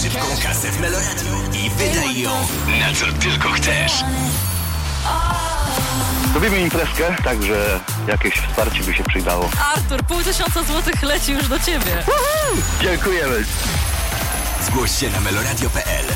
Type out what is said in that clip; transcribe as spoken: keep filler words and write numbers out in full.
szybką kasę w Meloradiu i wydaj ją na co tylko chcesz. Robimy imprezkę, także jakieś wsparcie by się przydało. Artur, pół tysiąca złotych leci już do ciebie. Dziękujemy. Zgłoś się na meloradio kropka p l.